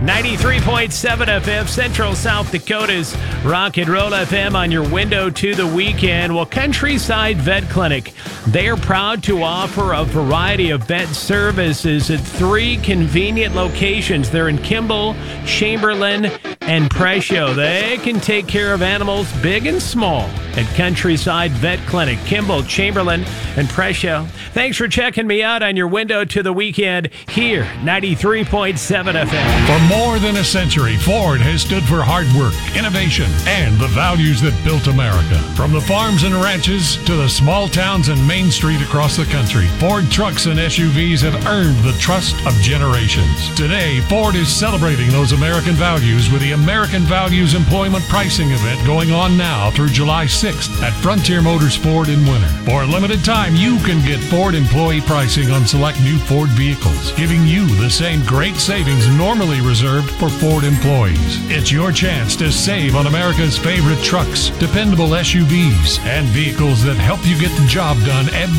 93.7 FM, Central South Dakota's Rock and Roll FM on your window to the weekend. Well, Countryside Vet Clinic, they are proud to offer a variety of vet services at 3 convenient locations. They're in Kimball, Chamberlain, and Presho. They can take care of animals big and small at Countryside Vet Clinic, Kimball, Chamberlain, and Presho. Thanks for checking me out on your window to the weekend here, 93.7 FM. For more than a century, Ford has stood for hard work, innovation, and the values that built America. From the farms and ranches to the small towns and Main Street across the country, Ford trucks and SUVs have earned the trust of generations. Today, Ford is celebrating those American values with the American Values Employment Pricing event going on now through July 6th at Frontier Motors Ford in Winter. For a limited time, you can get Ford employee pricing on select new Ford vehicles, giving you the same great savings normally reserved for Ford employees. It's your chance to save on America's favorite trucks, dependable SUVs, and vehicles that help you get the job done every